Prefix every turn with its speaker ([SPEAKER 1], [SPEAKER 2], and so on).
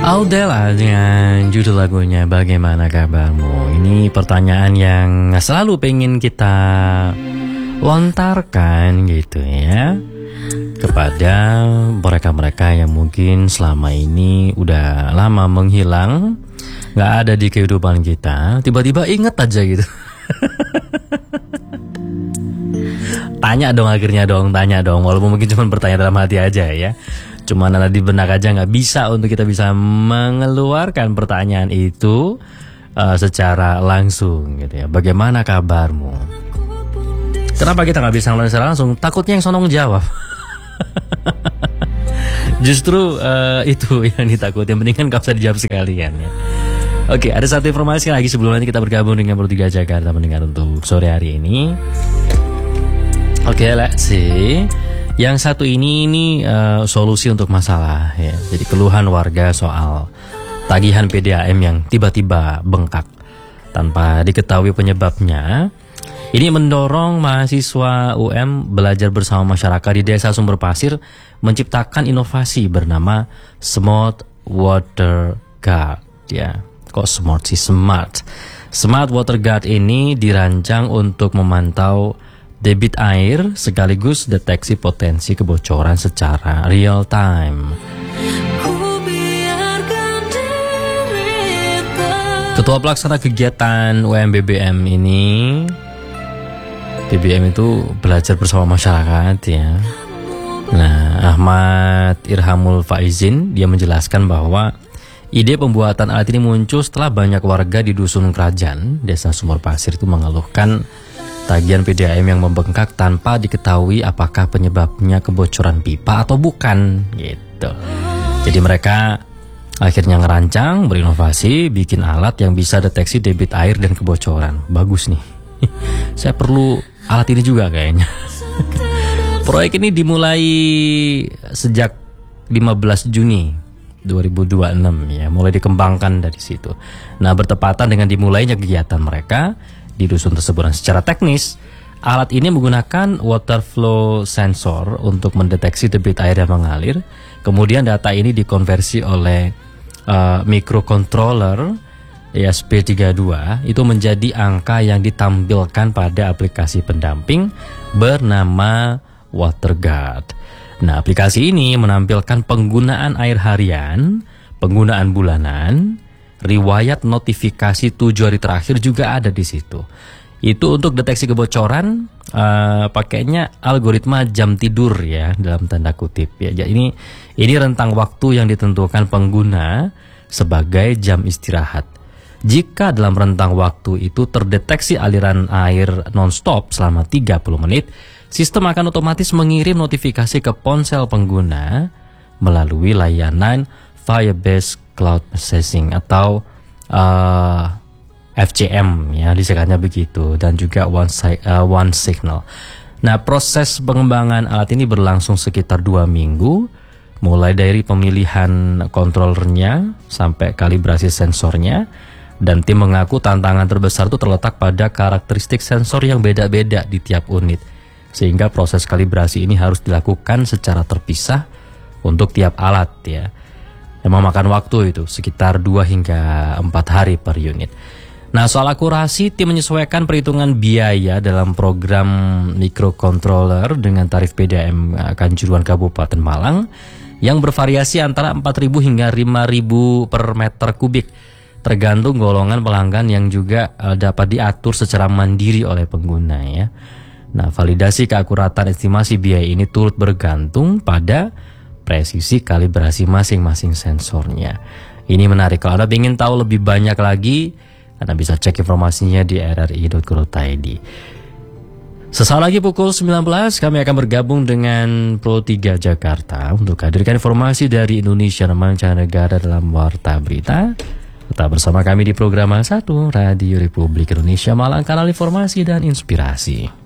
[SPEAKER 1] Audela dengan judul lagunya Bagaimana Kabarmu. Ini pertanyaan yang selalu pengen kita lontarkan gitu ya, kepada mereka-mereka yang mungkin selama ini udah lama menghilang, gak ada di kehidupan kita, tiba-tiba inget aja gitu. Tanya dong, walaupun mungkin cuma bertanya dalam hati aja ya. Cuma ada di benak aja, nggak bisa untuk kita bisa mengeluarkan pertanyaan itu secara langsung gitu ya. Bagaimana kabarmu? Kenapa kita nggak bisa ngeluarin secara langsung? Takutnya yang sonong jawab. Justru itu yang ditakutin. Mendingan nggak usah dijawab sekalian ya. Oke, ada satu informasi lagi sebelum nanti kita bergabung dengan Pro 3 Jakarta mendengar untuk sore hari ini. Oke, let's see. Yang satu ini solusi untuk masalah ya. Jadi keluhan warga soal tagihan PDAM yang tiba-tiba bengkak tanpa diketahui penyebabnya. Ini mendorong mahasiswa UM belajar bersama masyarakat di Desa Sumber Pasir menciptakan inovasi bernama Smart Water Guard ya. Kok smart sih? Smart Water Guard ini dirancang untuk memantau debit air sekaligus deteksi potensi kebocoran secara real time. Ketua pelaksana kegiatan UMBBM ini, BBM itu belajar bersama masyarakat ya. Nah, Ahmad Irhamul Faizin dia menjelaskan bahwa ide pembuatan alat ini muncul setelah banyak warga di Dusun Kerajaan, Desa Sumber Pasir itu mengeluhkan tagihan PDAM yang membengkak tanpa diketahui apakah penyebabnya kebocoran pipa atau bukan gitu. Jadi mereka akhirnya ngerancang, berinovasi, bikin alat yang bisa deteksi debit air dan kebocoran. Bagus nih. Saya perlu alat ini juga kayaknya. Proyek ini dimulai sejak 15 Juni 2026 ya, mulai dikembangkan dari situ. Nah, bertepatan dengan dimulainya kegiatan mereka di dusun tersebut. Secara teknis, alat ini menggunakan water flow sensor untuk mendeteksi debit air yang mengalir. Kemudian data ini dikonversi oleh microcontroller ESP32 itu menjadi angka yang ditampilkan pada aplikasi pendamping bernama WaterGuard. Nah, aplikasi ini menampilkan penggunaan air harian, penggunaan bulanan, riwayat notifikasi 7 hari terakhir juga ada di situ. Itu untuk deteksi kebocoran pakainya algoritma jam tidur ya, dalam tanda kutip ya. Jadi ini rentang waktu yang ditentukan pengguna sebagai jam istirahat. Jika dalam rentang waktu itu terdeteksi aliran air non-stop selama 30 menit, sistem akan otomatis mengirim notifikasi ke ponsel pengguna melalui layanan Firebase Cloud Messaging atau FCM ya, disingkatnya begitu, dan juga One Signal. Nah, proses pengembangan alat ini berlangsung sekitar 2 minggu, mulai dari pemilihan kontrolernya sampai kalibrasi sensornya, dan tim mengaku tantangan terbesar itu terletak pada karakteristik sensor yang beda-beda di tiap unit, sehingga proses kalibrasi ini harus dilakukan secara terpisah untuk tiap alat ya. Memang makan waktu itu sekitar 2 hingga 4 hari per unit. Nah, soal akurasi, tim menyesuaikan perhitungan biaya dalam program microcontroller dengan tarif PDAM Kanjuruhan Kabupaten Malang yang bervariasi antara 4.000 hingga 5.000 per meter kubik, tergantung golongan pelanggan yang juga dapat diatur secara mandiri oleh pengguna ya. Nah, validasi keakuratan estimasi biaya ini turut bergantung pada presisi kalibrasi masing-masing sensornya. Ini menarik. Kalau Anda ingin tahu lebih banyak lagi, Anda bisa cek informasinya di rri.co.id. Sesaat lagi pukul 19 kami akan bergabung dengan Pro 3 Jakarta untuk hadirkan informasi dari Indonesia dan mancanegara dalam Warta Berita. Tetap bersama kami di program 1 Radio Republik Indonesia Malang, kanal informasi dan inspirasi.